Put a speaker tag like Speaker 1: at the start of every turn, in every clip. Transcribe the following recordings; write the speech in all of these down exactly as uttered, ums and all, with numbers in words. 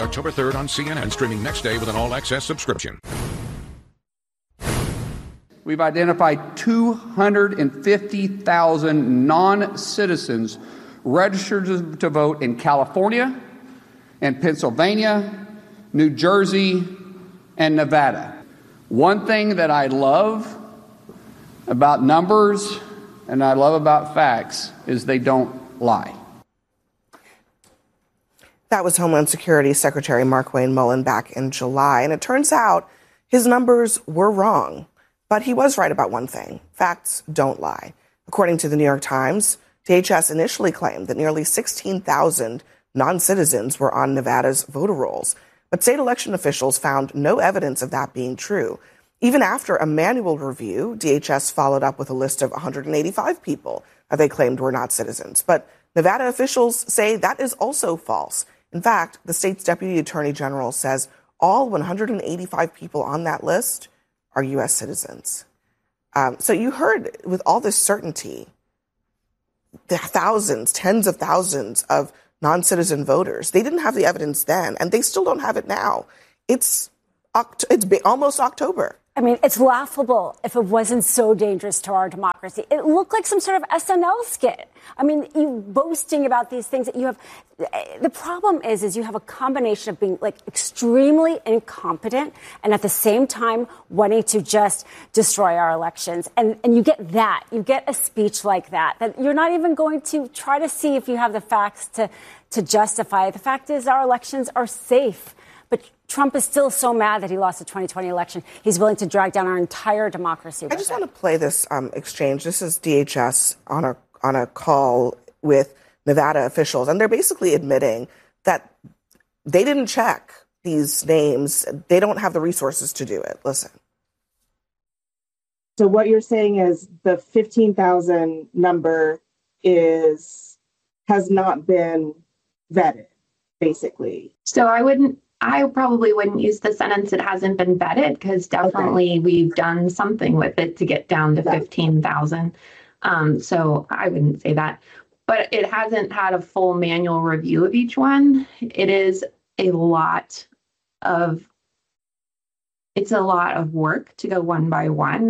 Speaker 1: October third on C N N, streaming next day with an all-access subscription.
Speaker 2: We've identified two hundred fifty thousand non-citizens registered to vote in California and Pennsylvania, New Jersey, and Nevada. One thing that I love about numbers and I love about facts is they don't lie.
Speaker 3: That was Homeland Security Secretary Markwayne Mullin back in July. And it turns out his numbers were wrong. But he was right about one thing. Facts don't lie. According to the New York Times, D H S initially claimed that nearly sixteen thousand non-citizens were on Nevada's voter rolls. But state election officials found no evidence of that being true. Even after a manual review, D H S followed up with a list of one hundred eighty-five people that they claimed were not citizens. But Nevada officials say that is also false. In fact, the state's deputy attorney general says all one hundred eighty-five people on that list are U S citizens. Um, so you heard with all this certainty, the thousands, tens of thousands of non-citizen voters. They didn't have the evidence then, and they still don't have it now. It's Oct- it's almost October.
Speaker 4: I mean, it's laughable if it wasn't so dangerous to our democracy. It looked like some sort of S N L skit. I mean, you boasting about these things that you have. The problem is, is you have a combination of being like extremely incompetent and at the same time wanting to just destroy our elections. And, and you get that. You get a speech like that, that you're not even going to try to see if you have the facts to, to justify it. The fact is our elections are safe. But Trump is still so mad that he lost the twenty twenty election. He's willing to drag down our entire democracy.
Speaker 3: I just want to play this um, exchange. This is D H S on a on a call with Nevada officials, and they're basically admitting that they didn't check these names. They don't have the resources to do it. Listen.
Speaker 5: So what you're saying is the fifteen thousand number is has not been vetted, basically.
Speaker 6: So I wouldn't. I probably wouldn't use the sentence "it hasn't been vetted" because definitely okay. we've done something with it to get down to fifteen thousand. Um, so I wouldn't say that. But it hasn't had a full manual review of each one. It is a lot of, it's a lot of work to go one by one.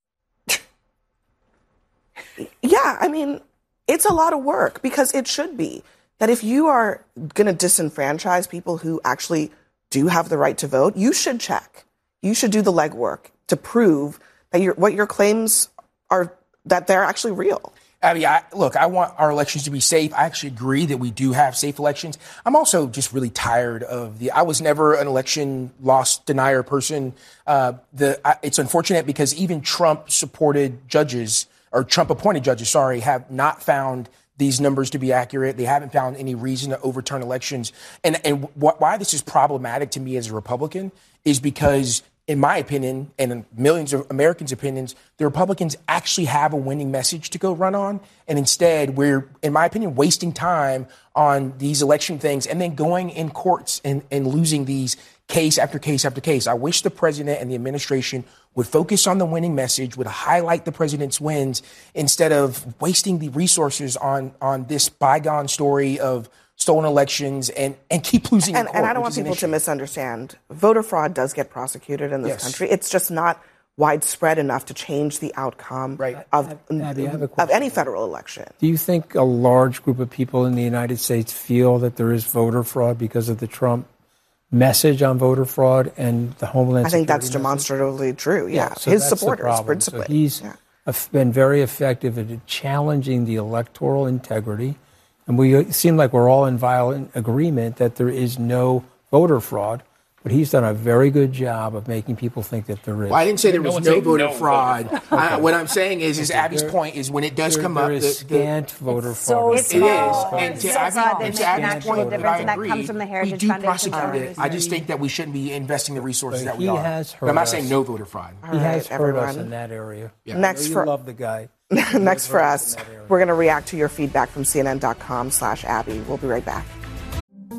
Speaker 3: Yeah, I mean, it's a lot of work because it should be. That if you are going to disenfranchise people who actually do have the right to vote, you should check. You should do the legwork to prove that your what your claims are, that they're actually real.
Speaker 7: I mean, I, look, I want our elections to be safe. I actually agree that we do have safe elections. I'm also just really tired of the, I was never an election loss denier person. Uh, the I, it's unfortunate because even Trump supported judges or Trump appointed judges, sorry, have not found these numbers to be accurate. They haven't found any reason to overturn elections. And and wh- why this is problematic to me as a Republican is because, in my opinion, and in millions of Americans' opinions, the Republicans actually have a winning message to go run on. And instead, we're, in my opinion, wasting time on these election things and then going in courts and, and losing these case after case after case. I wish the president and the administration would focus on the winning message, would highlight the president's wins instead of wasting the resources on, on this bygone story of stolen elections and, and keep losing
Speaker 3: and,
Speaker 7: in court.
Speaker 3: And I don't want people to misunderstand. Voter fraud does get prosecuted in this
Speaker 7: yes.
Speaker 3: country. It's just not widespread enough to change the outcome
Speaker 7: right.
Speaker 3: of,
Speaker 8: Abby,
Speaker 3: of any federal election.
Speaker 8: Do you think a large group of people in the United States feel that there is voter fraud because of the Trump message on voter fraud and the Homeland Security
Speaker 3: I think that's
Speaker 8: message?
Speaker 3: demonstratively true, yeah.
Speaker 8: yeah so
Speaker 3: His supporters, principally.
Speaker 8: So he's
Speaker 3: yeah.
Speaker 8: been very effective at challenging the electoral integrity. And we seem like we're all in violent agreement that there is no voter fraud. But he's done a very good job of making people think that there is.
Speaker 7: Well, I didn't say there was no, no voter
Speaker 8: no
Speaker 7: fraud.
Speaker 8: Voter.
Speaker 7: I, what I'm saying is, is
Speaker 8: okay,
Speaker 7: Abby's
Speaker 8: there,
Speaker 7: point is when it does
Speaker 8: there,
Speaker 7: come
Speaker 8: there
Speaker 7: up,
Speaker 8: is
Speaker 7: the,
Speaker 8: scant
Speaker 7: the,
Speaker 8: voter
Speaker 4: so
Speaker 8: fraud.
Speaker 7: It is, and to Abby's
Speaker 9: Abby,
Speaker 7: point, that I
Speaker 9: and that
Speaker 7: agree,
Speaker 9: comes from the Heritage
Speaker 7: we do
Speaker 9: Foundation
Speaker 7: prosecute it. I just think that we shouldn't be investing the resources
Speaker 8: but
Speaker 7: that we
Speaker 8: he
Speaker 7: are.
Speaker 8: Has hurt
Speaker 7: but I'm not
Speaker 8: us.
Speaker 7: saying no voter fraud.
Speaker 8: He
Speaker 3: right,
Speaker 8: has hurt
Speaker 3: everyone.
Speaker 8: us in that area.
Speaker 3: Yeah. Next
Speaker 8: you
Speaker 3: for
Speaker 8: love the guy.
Speaker 3: Next for us, we're going to react to your feedback from C N N dot com slash Abby. We'll be right back.